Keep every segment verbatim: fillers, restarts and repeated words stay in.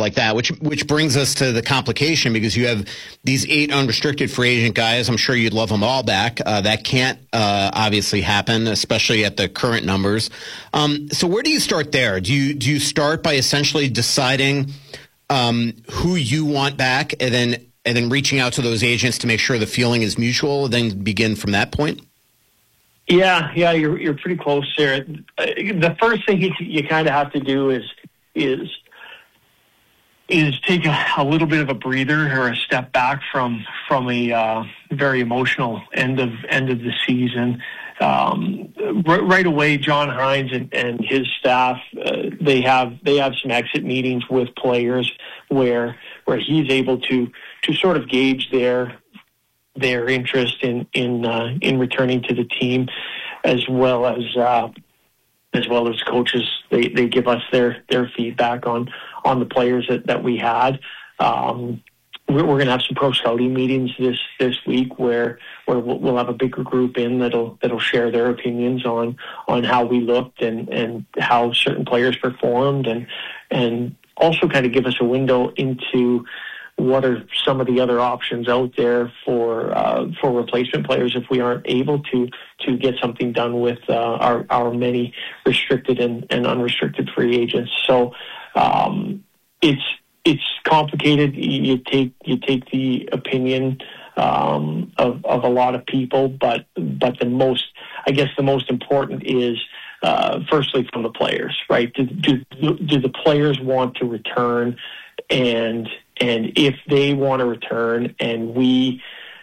like that, which which brings us to the complication, because you have these eight unrestricted free agent guys. I'm sure you'd love them all back. Uh, that can't uh, obviously happen, especially at the current numbers. Um, so where do you start there? Do you do you start by essentially deciding um, who you want back, and then and then reaching out to those agents to make sure the feeling is mutual, then begin from that point? Yeah, yeah, you're you're pretty close there. Uh, the first thing you, you kind of have to do is is is take a, a little bit of a breather or a step back from from a uh, very emotional end of end of the season. Um, r- right away, John Hynes and, and his staff uh, they have they have some exit meetings with players where where he's able to to sort of gauge their their interest in in uh, in returning to the team, as well as uh, as well as coaches. They they give us their their feedback on on the players that, that we had. Um, we're we're going to have some pro scouting meetings this this week where where we'll, we'll have a bigger group in that'll that'll share their opinions on on how we looked and and how certain players performed, and and also kind of give us a window into what are some of the other options out there for uh, for replacement players if we aren't able to to get something done with uh, our our many restricted and, and unrestricted free agents. So um, it's it's complicated. You take you take the opinion um, of of a lot of people, but but the most I guess the most important is uh, firstly from the players, right? Do, do do the players want to return? And and if they want to return, and we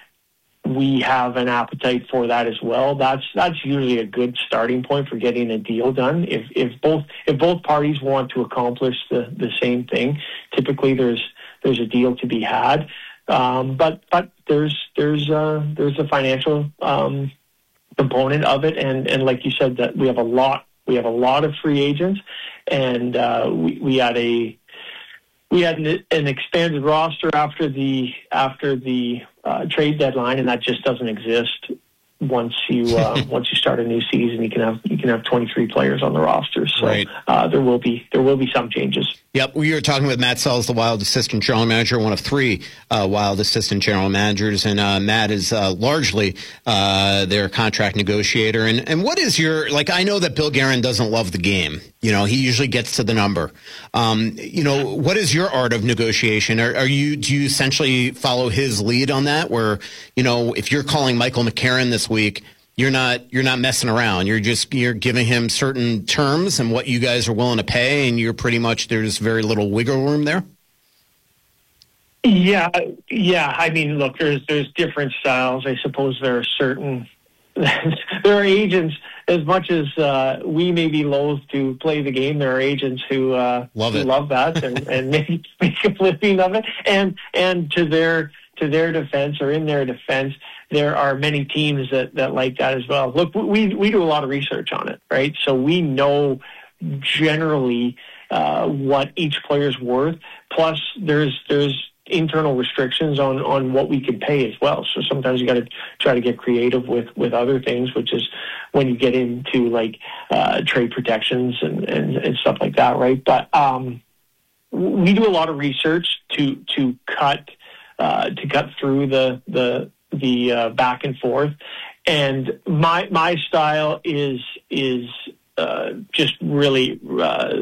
we have an appetite for that as well, that's that's usually a good starting point for getting a deal done. If if both if both parties want to accomplish the, the same thing, typically there's there's a deal to be had. Um, but but there's there's uh, there's a financial um, component of it, and and like you said, that we have a lot we have a lot of free agents, and uh, we we had a We had an, an expanded roster after the after the uh, trade deadline, and that just doesn't exist. Once you uh, once you start a new season, you can have you can have twenty-three players on the roster. So right. uh, there will be there will be some changes. Yep, we were talking with Matt Sells, the Wild assistant general manager, one of three uh, Wild assistant general managers, and uh, Matt is uh, largely uh, their contract negotiator. And and what is your like? I know that Bill Guerin doesn't love the game. You know, he usually gets to the number. Um, you know, what is your art of negotiation? Are, are you do you essentially follow his lead on that? Where you know, if you're calling Michael McCarron this week, you're not you're not messing around. You're just you're giving him certain terms and what you guys are willing to pay, and you're pretty much there's very little wiggle room there. Yeah, yeah. I mean, look, there's there's different styles. I suppose there are certain there are agents. As much as uh, we may be loath to play the game, there are agents who uh, love, who it. love that and, and make, make a living of it. And and to their to their defense, or in their defense, there are many teams that, that like that as well. Look, we we do a lot of research on it, right? So we know generally uh, what each player's worth. Plus, there's there's internal restrictions on, on what we can pay as well. So sometimes you got to try to get creative with, with other things, which is when you get into like uh, trade protections and, and, and stuff like that, right? But um, we do a lot of research to to cut uh, to cut through the the the uh, back and forth. And my my style is is uh, just really uh,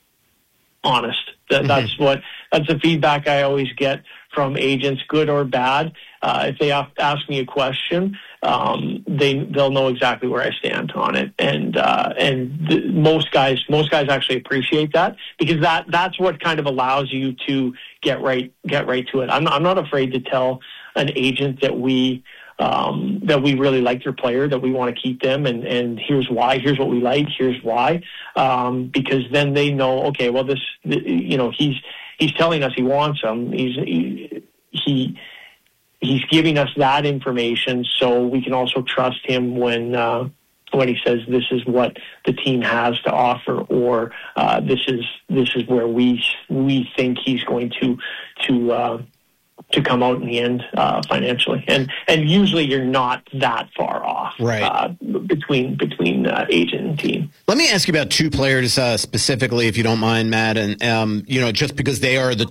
honest. That, that's what that's the feedback I always get from agents, good or bad. Uh, if they ask me a question, um, they they'll know exactly where I stand on it, and uh, and the, most guys most guys actually appreciate that, because that that's what kind of allows you to get right get right to it. I'm I'm not afraid to tell an agent that we. Um, that we really like your player, that we want to keep them, and, and here's why, here's what we like, here's why, um, because then they know, okay, well, this, you know, he's he's telling us he wants them, he's he, he he's giving us that information, so we can also trust him when uh, when he says this is what the team has to offer, or uh, this is this is where we we think he's going to to. Uh, to come out in the end uh, financially. And and usually you're not that far off right. uh, between between uh, agent and team. Let me ask you about two players uh, specifically, if you don't mind, Matt. And, um, you know, just because they are the